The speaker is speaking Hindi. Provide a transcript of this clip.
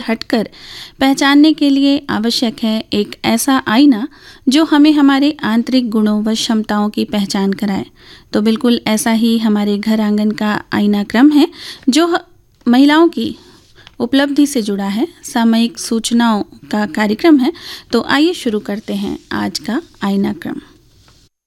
हटकर पहचानने के लिए आवश्यक है एक ऐसा आईना जो हमें हमारे आंतरिक गुणों व क्षमताओं की पहचान कराए। तो बिल्कुल ऐसा ही हमारे घर आंगन का आईना क्रम है जो महिलाओं की उपलब्धि से जुड़ा है, सामयिक सूचनाओं का कार्यक्रम है। तो आइए शुरू करते हैं आज का आईना क्रम।